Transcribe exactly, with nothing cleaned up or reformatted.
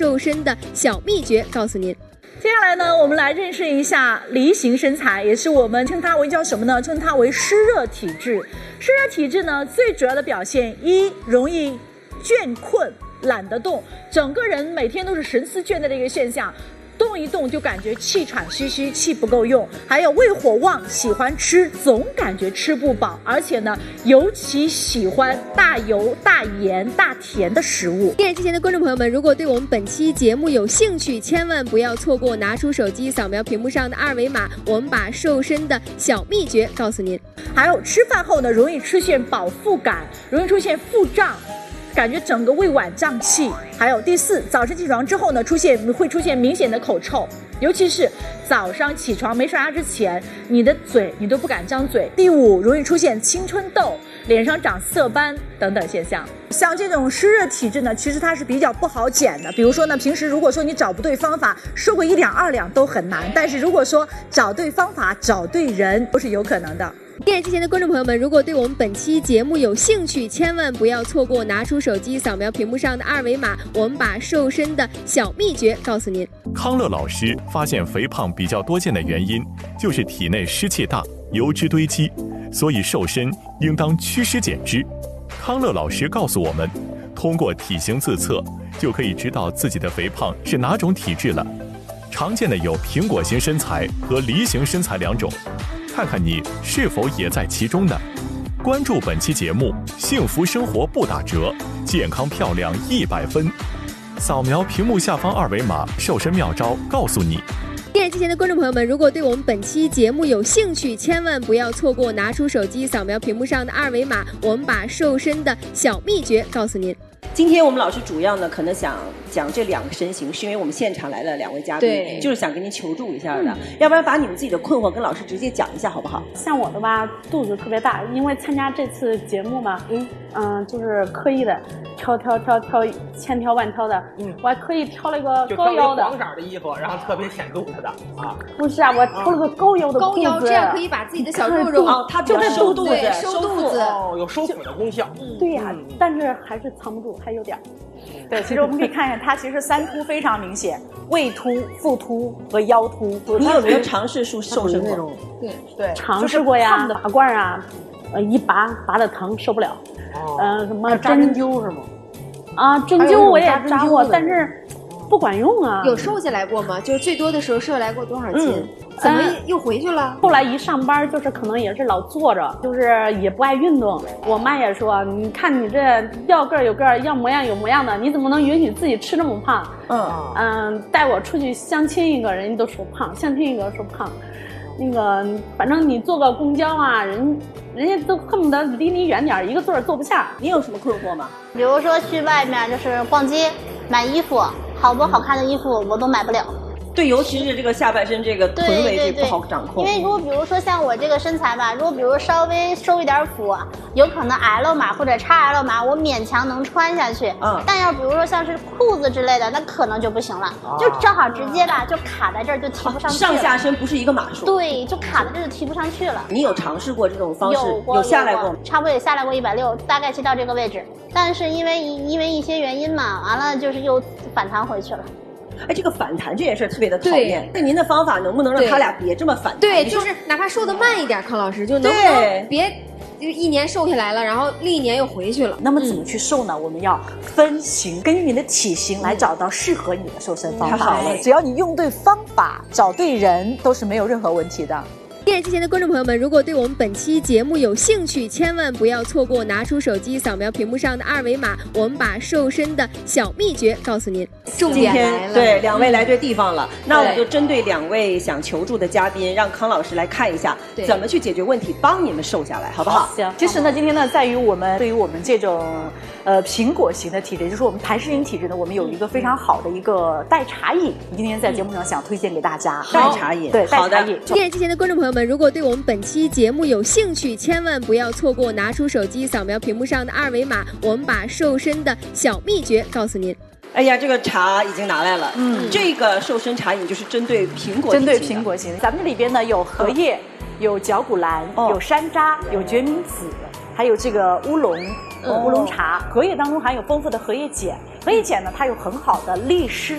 瘦身的小秘诀告诉您。 接下来呢，我们来认识一下梨形身材，也是我们称它为叫什么呢？称它为湿热体质。湿热体质呢，最主要的表现一，容易倦困，懒得动，整个人每天都是神思倦怠的一个现象。动一动就感觉气喘吁吁，气不够用，还有胃火旺，喜欢吃，总感觉吃不饱，而且呢，尤其喜欢大油、大盐、大甜的食物。 电视机前的观众朋友们，如果对我们本期节目有兴趣，千万不要错过，拿出手机扫描屏幕上的二维码，我们把瘦身的小秘诀告诉您。 还有吃饭后呢，容易出现饱腹感，容易出现腹胀。感觉整个胃脘胀气。还有第四，早晨起床之后呢，出现会出现明显的口臭，尤其是早上起床没刷牙之前，你的嘴你都不敢张嘴。第五，容易出现青春痘，脸上长色斑等等现象。像这种湿热体质呢，其实它是比较不好减的。比如说呢，平时如果说你找不对方法，瘦个一两二两都很难，但是如果说找对方法，找对人，都是有可能的。 电视机前的观众朋友们，如果对我们本期节目有兴趣，千万不要错过，拿出手机扫描屏幕上的二维码，我们把瘦身的小秘诀告诉您。 康乐老师发现肥胖比较多见的原因就是体内湿气大，油脂堆积，所以瘦身应当祛湿减脂。康乐老师告诉我们，通过体型自测就可以知道自己的肥胖是哪种体质了。常见的有苹果型身材和梨形身材两种，看看你是否也在其中呢？关注本期节目，幸福生活不打折，健康漂亮一百分。扫描屏幕下方二维码，瘦身妙招告诉你。 电视机前的观众朋友们，如果对我们本期节目有兴趣，千万不要错过，拿出手机扫描屏幕上的二维码，我们把瘦身的小秘诀告诉您。 今天我们老师主要呢，可能想讲这两个身形，是因为我们现场来了两位嘉宾，就是想跟您求助一下的。嗯、要不然把你们自己的困惑跟老师直接讲一下，好不好？ 像我的吧，肚子特别大，因为参加这次节目嘛，嗯嗯、呃，就是刻意的挑挑挑挑，千挑万挑的，嗯，我还刻意挑了一个高腰的， 黄色的衣服，然后特别显肚子的啊。 不是啊，我挑了个高腰的裤子， 高腰这样可以把自己的小肉肉啊，它就是收肚子， 收肚子， 哦，有收腹的功效。 嗯，对呀、啊嗯，但是还是藏不住，还有点。 对，其实我们可以看一下，它其实三凸非常明显，胃凸、腹凸和腰凸。 你有没有尝试瘦瘦身那种？ 对对，尝试过呀，拔罐啊，呃，一拔拔的疼，受不了。哦，呃，什么扎针灸是吗？ 啊，针灸我也扎过，但是不管用啊。 有瘦下来过吗？就是最多的时候瘦下来过多少斤？嗯怎么又回去了？ 后来一上班就是可能也是老坐着，就是也不爱运动。我妈也说，你看你这要个有个，要模样有模样的，你怎么能允许自己吃这么胖？嗯嗯，带我出去相亲一个人家都说胖，相亲一个说胖。那个反正你坐个公交啊，人人家都恨不得离你远点，一个座儿坐不下。 你有什么困惑吗？ 比如说去外面就是逛街买衣服，好多好看的衣服我都买不了。 对，尤其是这个下半身这个臀围这不好掌控。 因为如果比如说像我这个身材吧，如果比如稍微收一点腹，有可能 L 码或者 X L 码，我勉强能穿下去。嗯。但要比如说像是裤子之类的，那可能就不行了，啊、就正好直接吧，就卡在这儿就提不上去了。 上下身不是一个码数。 对，就卡在这儿就提不上去了。 你有尝试过这种方式？ 有过， 有下来过吗？ 差不多也下来过一百六，大概去到这个位置，但是因为因为一些原因嘛，完了就是又反弹回去了。 哎，这个反弹这件事特别的讨厌。那您的方法能不能让他俩别这么反弹？ 对，就是哪怕瘦的慢一点，康老师就能不能别就一年瘦下来了，然后另一年又回去了。 那么怎么去瘦呢？嗯、我们要分型，根据你的体型来找到适合你的瘦身方法。太好了，只要你用对方法，找对人，都是没有任何问题的。 电视机前的观众朋友们，如果对我们本期节目有兴趣，千万不要错过，拿出手机扫描屏幕上的二维码，我们把瘦身的小秘诀告诉您。 重点来了，对，两位来对地方了。嗯、那我们就针对两位想求助的嘉宾，让康老师来看一下怎么去解决问题，帮你们瘦下来，好不好？ 行。其实呢，今天呢，在于我们对于我们这种呃苹果型的体质，就是我们痰湿型体质呢，我们有一个非常好的一个代茶饮，今天在节目上想推荐给大家。 代茶饮， 对，代茶饮。 电视机前的观众朋友们，如果对我们本期节目有兴趣，千万不要错过，拿出手机扫描屏幕上的二维码，我们把瘦身的小秘诀告诉您。 哎呀，这个茶已经拿来了。嗯，这个瘦身茶饮就是针对苹果型的，针对苹果型的。咱们这里边呢有荷叶，嗯、有绞股蓝，哦、有山楂，有决明子，还有这个乌龙。嗯、乌龙茶，荷叶当中含有丰富的荷叶碱，荷叶碱呢，它有很好的利湿